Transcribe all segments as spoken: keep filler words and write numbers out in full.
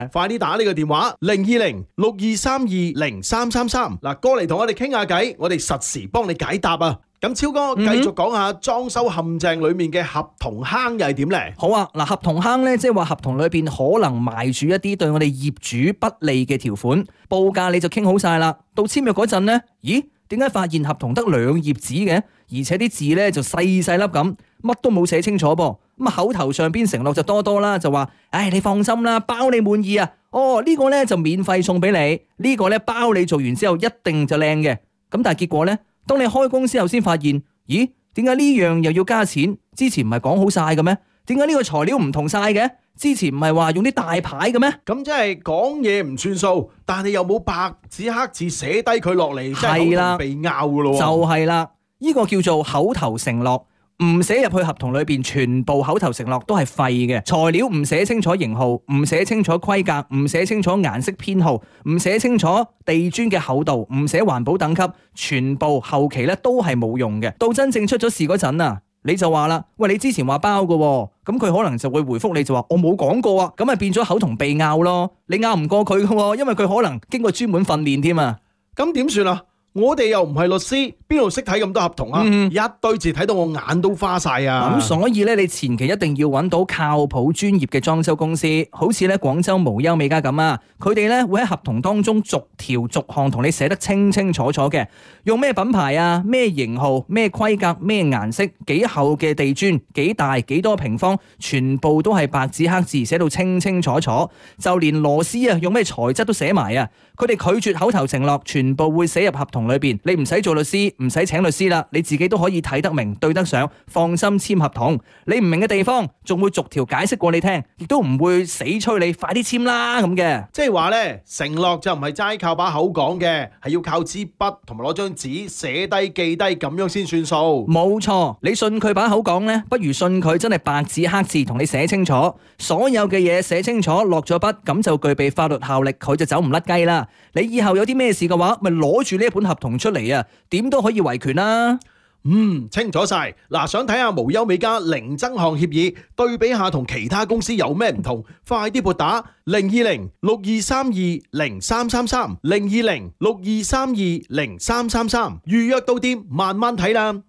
快啲打呢個電話零二零六二三二零三三三嗱，過嚟同我哋傾下偈，我哋實時幫你解答啊！咁超哥繼續講下裝修陷阱裏面嘅合同坑又係點咧？ 好啊，嗱，合同坑咧，即係話合同裏邊可能埋住一啲對我哋業主不利嘅條款，報價你就傾好晒啦，到簽約嗰陣咧，咦？點解發現合同得兩頁紙嘅？而且啲字咧就細細粒咁，乜都冇寫清楚噃。咁啊口頭上邊承諾就多多啦，就話，唉，你放心啦，包你滿意啊！哦，呢個咧就免費送俾你，呢個咧包你做完之後一定就靚嘅。咁但係結果咧？當你開工之後先發現，咦？點解呢樣又要加錢？之前唔係講好晒嘅咩？點解呢個材料唔同晒嘅？之前唔係話用啲大牌嘅咩？ 咁即係講嘢唔算數，但係又冇白紙黑字寫低佢落嚟， 係啦， 被拗噶咯。 就係啦，呢個叫做口頭承諾。唔寫入去合同裏邊，全部口頭承諾都係廢嘅。材料唔寫清楚型號，唔寫清楚規格，唔寫清楚顏色編號，唔寫清楚地磚嘅厚度，唔寫環保等級，全部後期咧都係冇用嘅。到真正出咗事嗰陣啊，你就話啦，喂，你之前話包嘅，咁佢可能就會回覆你就話我冇講過啊，咁咪變咗口同鼻拗咯。你拗唔過佢嘅，因為佢可能經過專門訓練添啊。 咁點算啊？我哋又唔係律師，邊度識睇咁多合同啊？嗯、一堆字睇到我眼都花晒啊！ 咁所以咧，你前期一定要揾到靠譜專業嘅裝修公司，好似咧廣州無憂美家咁啊，佢哋咧會喺合同當中逐條逐項同你寫得清清楚楚嘅，用咩品牌啊、咩型號、咩規格、咩顏色、幾厚嘅地磚、幾大、幾多平方，全部都係白紙黑字寫到清清楚楚，就連螺絲啊用咩材質都寫埋啊！佢哋拒絕口頭承諾，全部會寫入合同裏邊。你唔使做律師，唔使請律師啦，你自己都可以睇得明、對得上，放心簽合同。你唔明嘅地方，仲會逐條解釋過你聽，亦都唔會死催你快啲簽啦咁嘅。 即係話咧，承諾就唔係齋靠把口講嘅，係要靠支筆同埋攞張紙寫低記低咁樣先算數。 冇錯，你信佢把口講咧，不如信佢真係白紙黑字同你寫清楚，所有嘅嘢寫清楚，落咗筆，咁就具備法律效力，佢就走唔甩雞啦。你以後有啲咩事嘅話，咪攞住呢一本合同出嚟啊，點都可以維權啦。 嗯，清楚晒。嗱，想睇下無憂美家零增項協議，對比下同其他公司有咩唔同，快啲撥打零二零六二三二零三三三零二零六二三二零三三三，預約到店慢慢睇啦。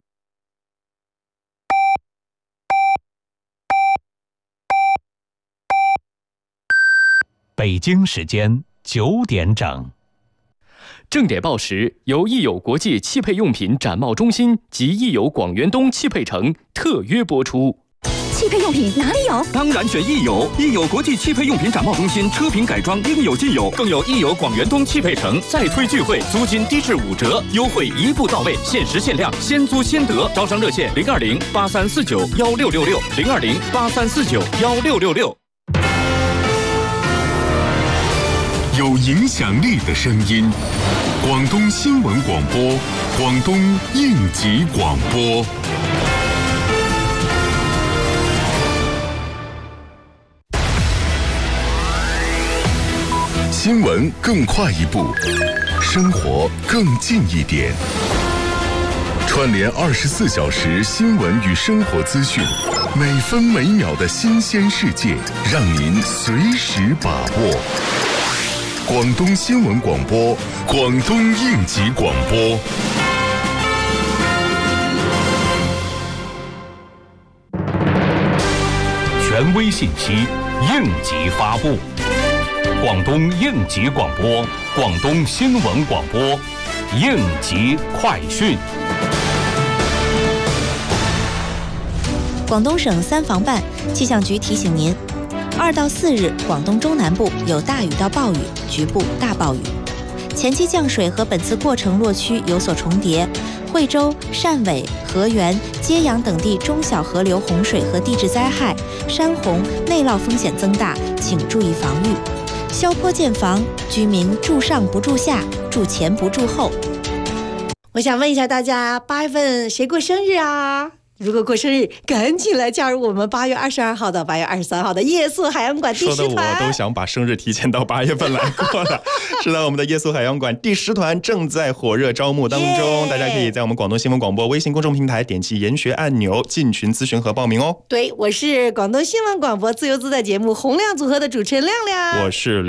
北京時間九點整。 正點報時由益友國際汽配用品展貿中心及益友廣源東汽配城特約播出。 汽配用品哪裡有？ 當然選益友，益友國際汽配用品展貿中心車品改裝應有盡有，更有益友廣源東汽配城再推聚會，租金低至五折，優惠一步到位，限時限量，先租先得。招商熱線零二零八三四九幺六六六零二零八三四九幺六六六。 有影響力的聲音，廣東新聞廣播，廣東應急廣播。新聞更快一步，生活更近一點。串聯二十四小時新聞與生活資訊，每分每秒的新鮮世界，讓您隨時把握。廣東新聞廣播，廣東應急廣播。 權威信息，應急發布。廣東應急廣播，廣東新聞廣播，應急快訊。 廣東省三防辦氣象局提醒您，二到四日廣東中南部有大雨到暴雨，局部大暴雨。前期降水和本次過程落區有所重疊，惠州、汕尾、河源、揭陽等地中小河流洪水和地質災害、山洪、內澇風險增大，請注意防禦。消坡建房，居民住上不住下，住前不住後。 我想問一下大家，八月份誰過生日啊？如果過生日，趕緊來加入我們八月二十二號到八月二十三號的夜宿海洋館第十團。 說的我都想把生日提前到八月份來過了。是的，我們的夜宿海洋館第十團正在火熱招募當中，大家可以在我們廣東新聞廣播微信公眾平台點擊研學按鈕進群諮詢和報名哦。 對，我是廣東新聞廣播自由自在節目洪亮組合的主持人亮亮， 我是